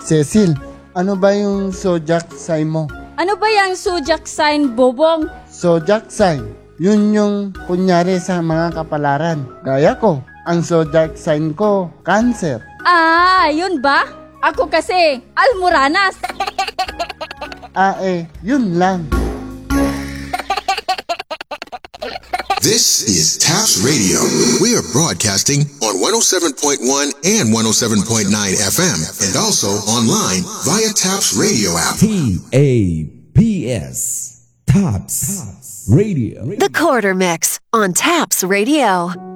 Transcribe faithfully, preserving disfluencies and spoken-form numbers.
Cecil, ano ba yung zodiac sign mo? Ano ba yung zodiac sign, Bobong? Zodiac sign, yun yung kunyari sa mga kapalaran. Gaya ko, ang zodiac sign ko, Cancer. Ah, yun ba? Ako kasi, Almoranas. Ah eh, yun lang. This is Taps Radio. We are broadcasting on one oh seven point one and one oh seven point nine F M and also online via Taps Radio app. T A P S. Taps Radio. The Quarter Mix on Taps Radio.